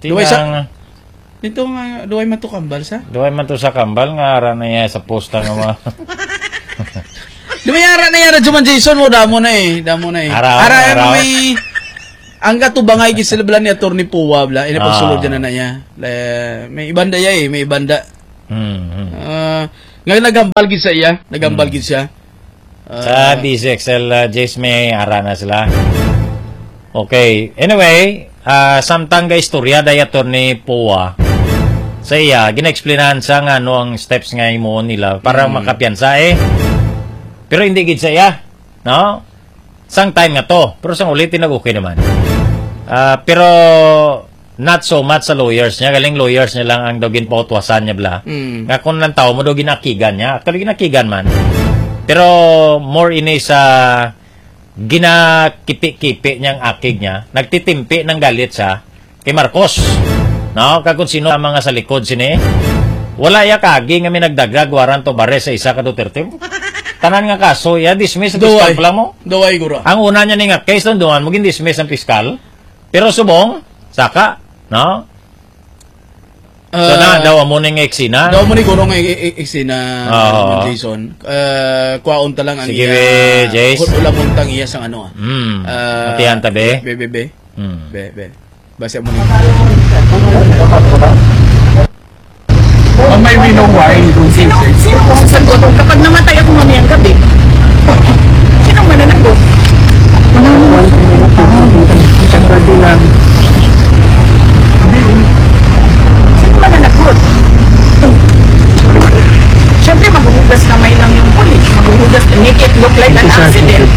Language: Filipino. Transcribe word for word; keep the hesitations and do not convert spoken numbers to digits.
Duway sa dito nga duway man to kambal sa? Duway man to sa kambal nga ara na ya sa posta nga mga. Duway ara na ya Juman Jason mo damo na eh, damo na eh. Ara, ara, ara may ang katubangay gisilblan ni attorney Puwa bla ina pagsulod na na niya. May ibanda ya eh, may ibanda. Hmm. hmm. Uh, ngayon nagambal gid sa iya, nagambal hmm. gid siya. Uh, sa D C X L uh, Jace may ara na sila. Okay, anyway, uh, samtang ga istorya day attorney Puwa. Sa iya gina-explainan sa nga ano ang steps nga imo nila para hmm. makapiyansa eh. Pero hindi gid sa iya, no? Sang time nga to, pero sang ulitin nag okay naman. Uh, pero not so much sa lawyers niya, galing lawyers niya lang ang daw ginpautwasan niya bla. Mm. Nga kung nang tao mo daw ginakigan niya, actually ginakigan man. Pero more ini sa ginakipi-kipi niyang akig niya, nagtitimpi ng galit siya kay Marcos. No, kagud sino ang mga sa likod sini. Wala ya kagi nga may nagdagdag waran to bare sa isa ka Duterte. Tanan nga kaso, ya dismiss ang piskal pala mo. Duway guro. Ang una niya ni nga case doon doon, maging dismiss ang piskal. Pero subong, saka, no? Uh, so na, daw mo ning eksina. Daw mo ni guro nga eksina, uh, Jason. Uh, kuwaon ta lang ang sige, iya. Sige, Jace. Wala mong tang iya sang ano ah. Mm. Uh, Matihan tabi. Be, be, be. Mm. Be, be. Basta mo ni. Oh, may we know why you don't Sino, sino kung sagot kapag namatay ako mamayang gabi? Sino mananagot? Sino mananagot? Siyempre maghuhugas kamay lang yung pulis. Maghuhugas to make it look like an accident.